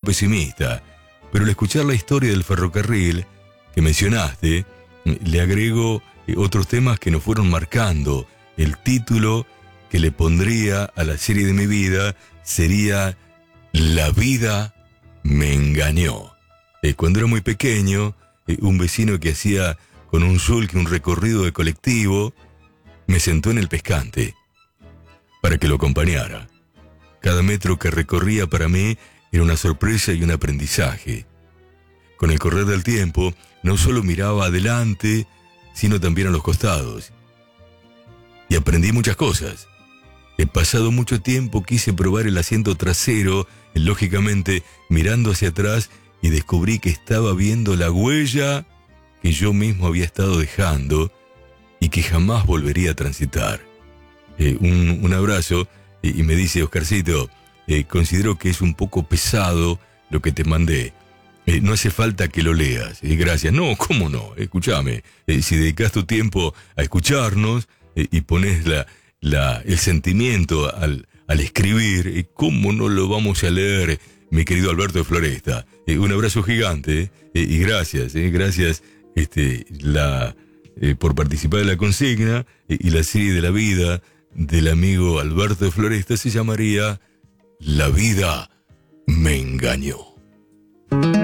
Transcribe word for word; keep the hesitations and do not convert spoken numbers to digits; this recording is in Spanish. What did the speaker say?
pesimista, pero al escuchar la historia del ferrocarril que mencionaste, le agrego otros temas que nos fueron marcando. El título que le pondría a la serie de mi vida sería La vida me engañó. Eh, cuando era muy pequeño, eh, un vecino que hacía con un sulky un recorrido de colectivo me sentó en el pescante para que lo acompañara. Cada metro que recorría para mí era una sorpresa y un aprendizaje. Con el correr del tiempo, no solo miraba adelante, sino también a los costados. Y aprendí muchas cosas. He pasado mucho tiempo, quise probar el asiento trasero, lógicamente mirando hacia atrás, y descubrí que estaba viendo la huella que yo mismo había estado dejando y que jamás volvería a transitar. Eh, un, un abrazo, y, y me dice Oscarcito, eh, considero que es un poco pesado lo que te mandé. Eh, no hace falta que lo leas. Eh, gracias. No, ¿cómo no? Escúchame. Eh, si dedicas tu tiempo a escucharnos eh, y pones la, la, el sentimiento al, al escribir, eh, ¿cómo no lo vamos a leer, mi querido Alberto de Floresta? Eh, un abrazo gigante eh, y gracias. Eh, gracias este, la, eh, por participar de la consigna eh, y la serie de la vida del amigo Alberto de Floresta se llamaría La vida me engañó.